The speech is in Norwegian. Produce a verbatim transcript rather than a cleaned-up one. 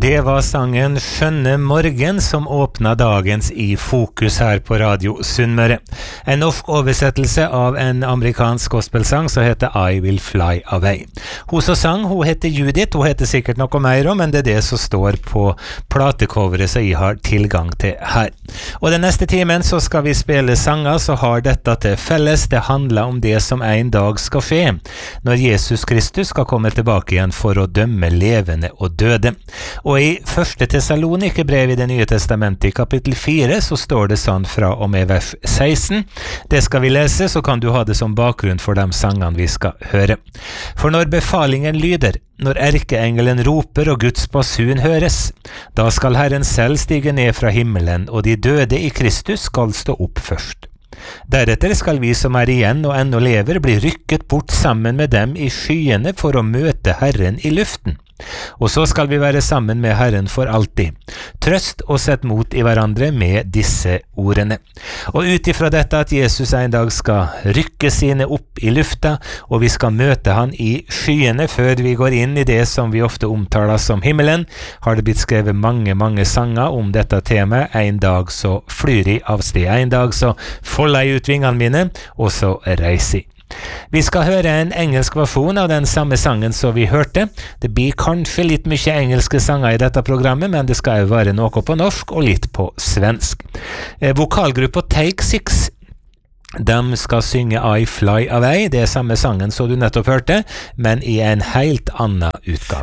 Det var sangen Skjønne morgen som åpna dagens I Fokus her på Radio Sunnmøre. En norsk oversettelse av en amerikansk gospelsang som heter I Will Fly Away. Hun som sang, hun heter Judith, hun heter sikkert noe mer om, men det er det som står på platecoveret som jeg har tilgang til her. Og den neste timen så skal vi spille sanger som har dette til felles. Det handler om det som en dag skal skje, når Jesus Kristus skal komme tilbake igjen for å dømme levende og døde. Og i første Tessalonike brev i det nye testamentet i kapittel fire så står det sånn fra og med vers seksten. Det skal vi lese, så kan du ha det som bakgrunn for de sangene vi skal høre. For når befalingen lyder, når erkeengelen roper og Guds basun høres, da skal Herren selv stige ned fra himmelen, og de døde i Kristus skal stå opp først. Deretter skal vi som er igjen og ennå lever bli rykket bort sammen med dem i skyene for å møte Herren i luften. Og så skal vi være sammen med Herren for alltid. Trøst og sett mot I hverandre med disse ordene. Og ut ifra dette at Jesus en dag skal rykke sine opp I lufta, og vi skal møte han I skyene før vi går inn I det som vi ofte omtaler som himmelen, har det blitt skrevet mange, mange sanger om dette temaet. En dag så flyr jeg av sted. En dag så folder jeg ut vingene mine, og så reiser jeg. Vi skal høre en engelsk versjon av den samme sangen som vi hørte. Det blir kanskje litt mye engelske sanger I dette programmet, men det skal jo være noe på norsk og litt på svensk. Eh, vokalgruppa Take Six, de skal synge I Fly Away, det er samme sangen som du nettopp hørte, men I en helt annen utgave.